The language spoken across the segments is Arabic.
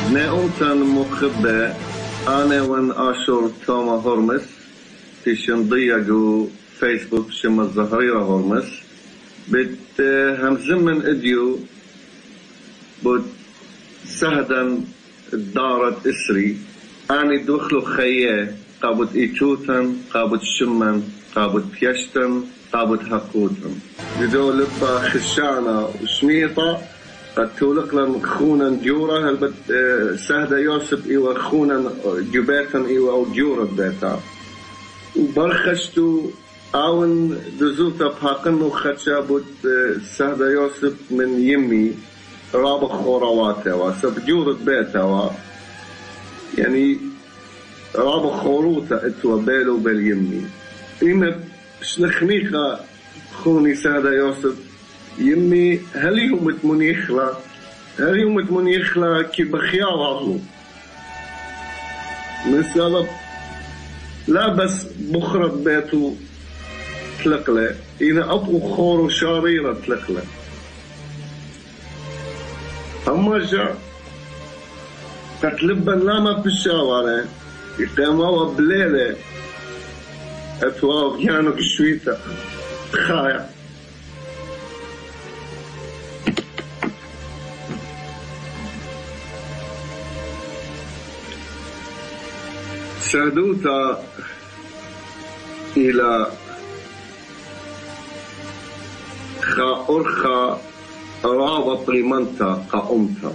نأمتن مخبة أنا وان آشور توما هرمس تشنضيقو فيسبوك شما الزهريرة هرمس بت همزم من إديو بت سهدا دارت إسري أني دخلو خيه قابت إيتوتن قابت شمن قابت بيشتن قابت هقوتن بدو لبا خشانا وشميطة قد تولق لن خونا جورا هل بد سهدا يوسف إيوا خونا جباتا إيوا أو جورا بيتا وبرخشتو آون دزوتا بحاقنو خدشابت سهدا يوسف من يمي رابع خوراواتا وسب جورا بيتا يعني رابع خوروتا اتوا بيلو باليمي إما شنخنيخا خوني سهدا يوسف يمي هل يوم تمنيخلا كي بخيار عضلو من سبب لا بس بخرة بيتو تلقله إذا أبو خورو شاريرة تلقله أما جاء تتلبا لاما بالشاورة يقيموا بليلة أتواف يانو كشويتا خايا سادوتا إلى خا أرخا رابط لمنتا قا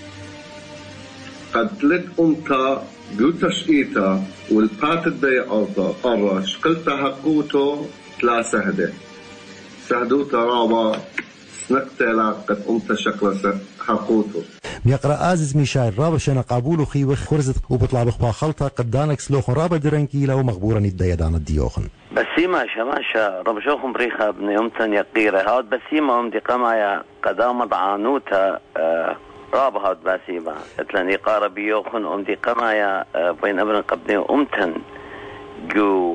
قد لك أمتا جوتش إيتا والباتت دي أرى شقلتا حقوتو تلا سهدوتا رابا سنقتلا قد أمتا شقل حقوتو بيقرأ آزز ميشايل رابا شنا قابولو خيوخ خرزت وبطلع بخبا خلطة قدانك سلوخن رابا درنكيلا ومغبورا الديدان الديوخن بسيما شماشا رمشوخن بريخا ابن يمتن يقيرة هاد بسيما امدي قمايا قدام ضعانوتا رابا هاد بسيما اتلاني قاربي يوخن امدي قمايا بين ابن قبني امتن جو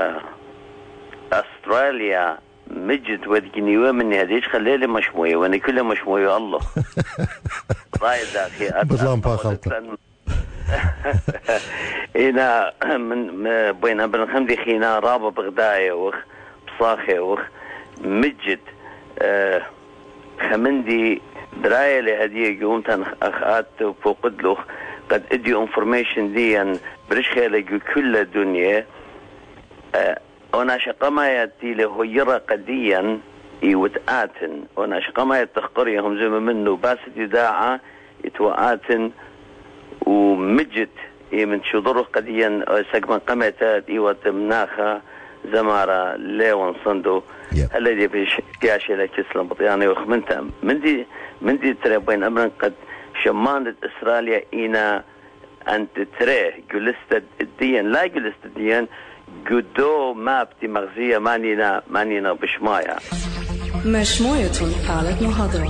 استراليا مجد ودقني مني هديش خليلي مشموية وانا كله مشموية الله رايد ذاكي بطلان باخلطة هنا من بين ابن خمدي خينا رابا بغداية وخ بصاخي وخ مجد خمندي دراية لهدية قومتان أخات وفوقد له قد ادي انفورميشن ديا بريش خيالي كل الدنيا وانا شقما ياتي له يرى قديا يوتآتن وانا شقما يتخقريهم زي منه بس داعة يتوآتن ومجد من شضره قديا سقما قمتات ايوات مناخا زمارة ليون صندو الذي بيشكاشي لك اسلام بطياني وخمنتا من دي ترى بين امرن قد شمانة اسرائيل اينا انت ترى جلست الدين لا جلست الدين قدو مابتي مغزية مانينا بشمايا مشمويتون حالة محاضرة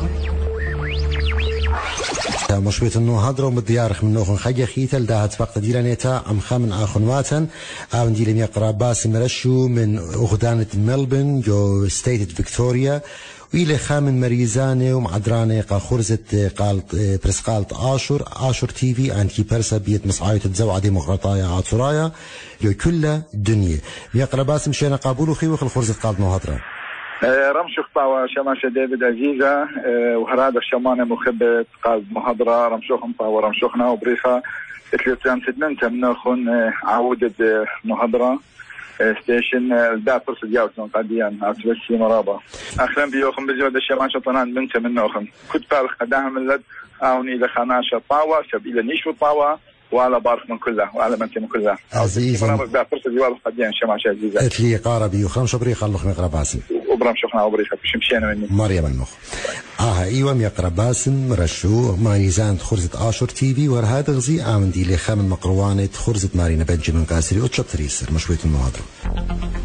مشويت النهضرة ومديارخ من نوخن خجة خيتل داهت فقط ديلانيتا أم خامن آخنواتن أو ديلم يقرأ باسم رشو من أخدانة ملبن جو ستيت فيكتوريا وإلى خامن مريزاني ومعدراني قا خرزت قالت برس قالت آشور تي في أنتي برسا بيت مصعاية تزوع ديمقراطايا عطرايا جو كل دنيا يقرأ باسم شينا قابولو خيوخ الخرزت قالت نهضرة رمشوخ طاوة شماشة ديفيد عزيزة وهرادة شمانة مخبة قال محاضرة رمشوخ طاوة رمشوخنا وبريخة اتلتان سدنتا منوخن عودة محاضرة ستيشن دا فرص دياوتون قديان عتبسي مرابا أخلان بيوخن بزيودة شماشة طنان بنتا منوخن كنت بالخ قداهم اللد أوني لخناشة طاوة شب إلى نيشو طاوة وعلى بارخ من كله وعلى منتي من كله عزيزا دا فرصة ديوال قديان شماشة عزيزة اتلي قاربي وخرم شبريخ اللخ مقرأ باسم وبرام شوخنا وبريخة بشمشينا مني مريم النخ ايوم يقرأ باسم رشو ماريزان خرزة آشور تي في ورهاد غزي آمن دي لخامن مقروانة خرزة مارينا بنجمن قاسري وتشطريسر مشوية المهاضرة